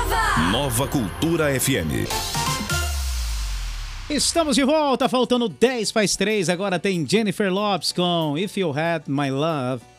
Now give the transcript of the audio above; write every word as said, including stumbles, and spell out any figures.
Nova! Nova Cultura F M. Estamos de volta, faltando dez para as três. Agora tem Jennifer Lopez com If You Had My Love.